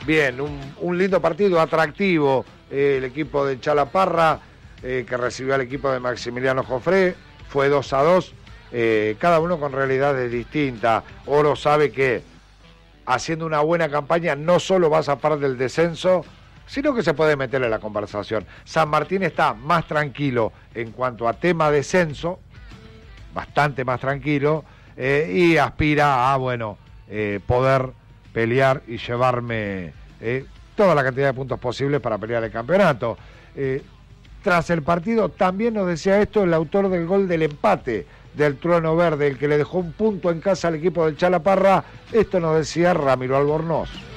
Bien, un lindo partido, atractivo, el equipo de Chalaparra, que recibió al equipo de Maximiliano Jofré, fue 2-2, cada uno con realidades distintas. Oro sabe que haciendo una buena campaña no solo va a zafar del descenso, sino que se puede meter en la conversación. San Martín está más tranquilo en cuanto a tema descenso, bastante más tranquilo, y aspira a, poder pelear y llevarme toda la cantidad de puntos posibles para pelear el campeonato. Tras el partido también nos decía esto el autor del gol del empate del Trueno Verde, el que le dejó un punto en casa al equipo del Chalaparra. Esto nos decía Ramiro Albornoz.